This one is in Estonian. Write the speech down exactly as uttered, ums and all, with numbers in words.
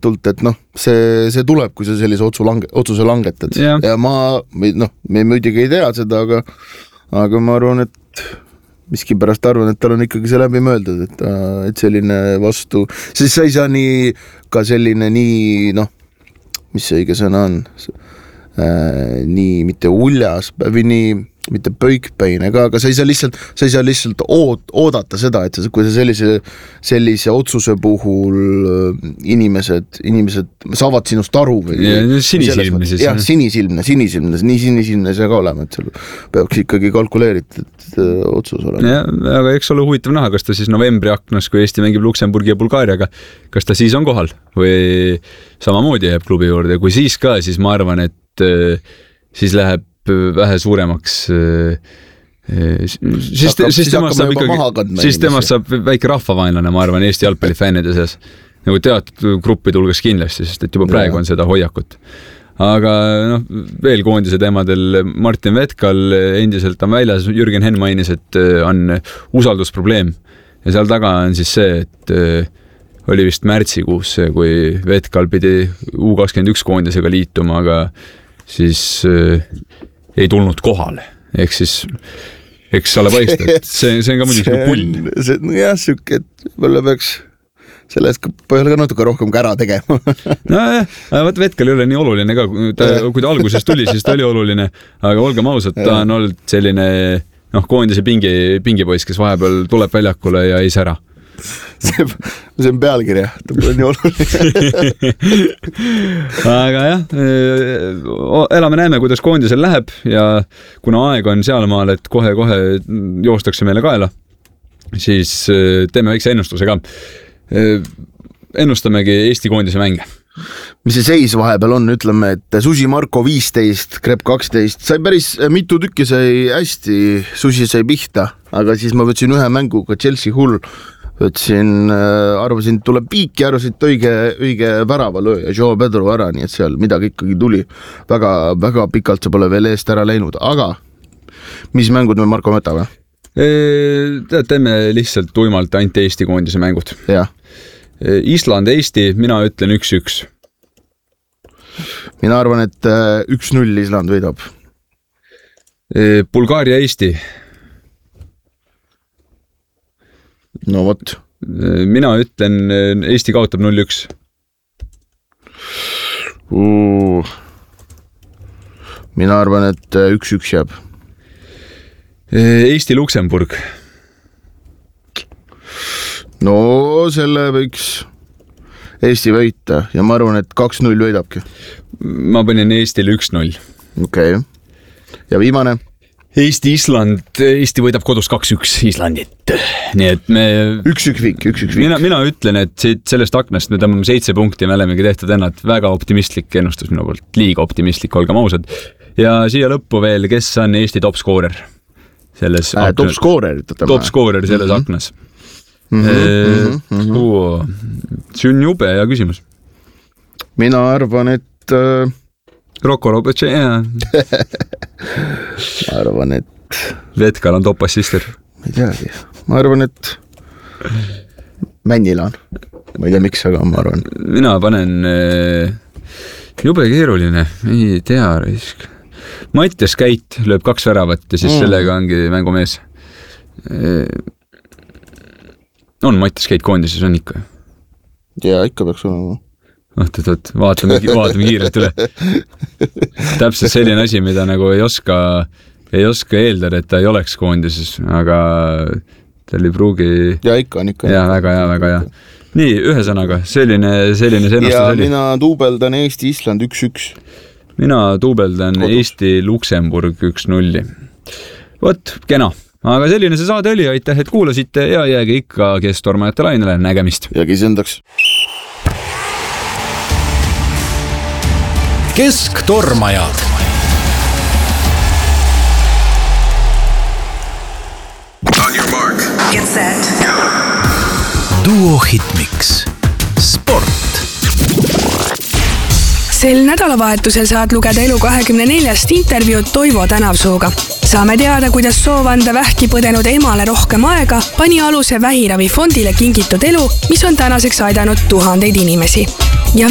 paratamatult, et noh, see, see tuleb, kui sa sellise otsu lange, otsuse langetad. Ja, ja ma, noh, me muidugi ei tea seda, aga, aga ma arvan, et miski pärast arvan, et tal on ikkagi see läbi mõeldud, et, et selline vastu, siis sa ei saa nii, ka selline nii, noh, mis see õige sõna on, äh, nii mitte uljas, või nii mitte pöikpäine ka, aga sa ei saa lihtsalt, sa ei saa lihtsalt oot, oodata seda, et kui sa sellise, sellise otsuse puhul inimesed, inimesed saavad sinust aru. Või, ja, sinisilmne siis. Jah, sinisilmne, sinisilmne, nii sinisilmne see ka olema, et seal peaks ikkagi kalkuleeritud otsus olema. Ja, aga eks ole huvitav näha, kas ta siis novembri aknas, kui Eesti mängib Luksemburgi ja Bulgaariaga, kas ta siis on kohal või samamoodi jääb klubi juurde, kui siis ka, siis ma arvan, et siis läheb vähe suuremaks siis, Hakkab, siis temast saab ikkagi siis temast saab väike rahvavainlane, ma arvan, Eesti jalgpallifännide seas nagu teatud gruppide hulgas kindlasti, sest et juba praegu on seda hoiakut. Aga noh, veel koondise teemadel Martin Vetkal endiselt on väljas, Jürgen Henn mainis, et on usaldusprobleem ja seal taga on siis see, et oli vist märtsikuus see, kui Vetkal pidi U kakskümmend üks koondisega liituma, aga siis ei tulnud kohale, ehk siis eks ole paista, et see, see on ka muidugi pull. See on jah, süke, et võib-olla peaks sellest põhjal ka natuke rohkem kära tegema. no jah, võt Vetkal ei ole nii oluline ka, ta, kui ta alguses tuli, siis ta oli oluline, aga olgem ausad, ta on olnud selline noh, koondise pingi, pingipoiss, kes vahepeal tuleb väljakule ja ei sära. See, see on pealkirja, ta pole nii oluline. aga jah, elame näeme, kuidas koondisel läheb ja kuna aeg on sealmaal, et kohe-kohe joostakse meile kaela, siis teeme väikse ennustuse ka. Ennustamegi Eesti koondise mänge. Mis see seis vahepeal on, ütleme, et Susi Marko viisteist, Krep kaksteist, sai päris mitu tükki sai hästi, Susi sai pihta, aga siis ma võtsin ühe mänguga Chelsea Hull, võtsin, arvasin, et tuleb piik ja arvasin, et õige, õige värava lööja, Joe Pedro ära, nii et seal midagi ikkagi tuli. Väga, väga pikalt see pole veel eest ära läinud, aga mis mängud me Marko võtame? Teeme lihtsalt tuimalt ainult Eesti koondise mängud. Jah. Island, Eesti, mina ütlen üks üks. Mina arvan, et üks null Island võidab. Bulgaaria, Eesti. No võt. Mina ütlen, Eesti kaotab null üks. Uh. Mina arvan, et üks üks jääb. Eesti, Luksemburg. No selle võiks Eesti võita ja ma arvan, et kaks null võidabki. Ma panin Eestile üks null. Okei. Okay. Ja viimane? Eesti, Island, Eesti võidab kodus kaks üks Islandit. Nii et me... Üks üks viik, üks üks viik. Mina, mina ütlen, et siit sellest aknast me tõmbame seitse punkti ja me olemegi tehtud ennad väga optimistlik ennustus minu poolt. Liiga optimistlik, olgem ausad. Ja siia lõppu veel, kes on Eesti top-skoorer? Selles äh, top-skoorer, ütleme. Top-skoorer selles mm-hmm. aknas. Mm-hmm. Mm-hmm. Uh, see on jube ja küsimus. Mina arvan, et... Uh... Rocco Robotše, jah. Ma arvan, et... Vetkal on top-assister. Ma ei teagi. Ma arvan, et... Männil on. Ma ei tea, miks, aga ma arvan. Mina panen... Jube keeruline. Ei tea, risk. Mattias Käit lööb kaks väravat ja siis mm. sellega ongi mängumees. On Mattias Käit koondises, on ikka? Ja, ikka peaks olema. Oot, oot, oot, vaatame, vaatame kiirelt üle. Täpselt selline asi, mida nagu ei oska, ei oska eeldada, et ta ei oleks koondises, aga ta oli pruugi... Ja ikka on, ikka. Ja, väga hea, väga hea. Nii, ühesõnaga, selline, selline see ennustus ja oli. Ja mina tuubeldan Eesti-Island üks üks. Mina tuubeldan Kodus. Eesti-Luksemburg üks null. Võt, kena. Aga selline see saade oli, aitäh, et kuulasite ja jääge ikka Kestormajate lainele, nägemist. Ja kisendaks. Kesktormajad. On your mark. Get set. Duo Hitmix. Sport. Sel nädalavahetusel saad lugeda Elu kahekümne neljast intervjuud Toivo Tänavsuuga. Saame teada, kuidas soov anda vähki põdenud emale rohkem aega pani aluse vähiravifondile kingitud elu, mis on tänaseks aidanud tuhandeid inimesi.